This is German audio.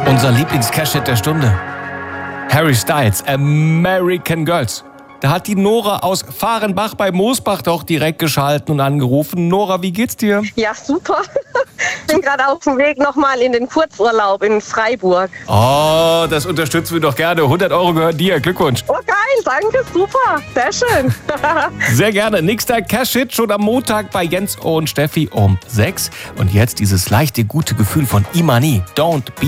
Unser Lieblings-Cash-Hit der Stunde. Harry Styles, American Girls. Da hat die Nora aus Fahrenbach bei Moosbach doch direkt geschalten und angerufen. Nora, wie geht's dir? Ja, super. Bin gerade auf dem Weg nochmal in den Kurzurlaub in Freiburg. Oh, das unterstützen wir doch gerne. 100 € gehören dir. Glückwunsch. Oh, geil, danke, super. Sehr schön. Sehr gerne. Nächster Cash-Hit schon am Montag bei Jens und Steffi um 6. Und jetzt dieses leichte, gute Gefühl von Imani. Don't be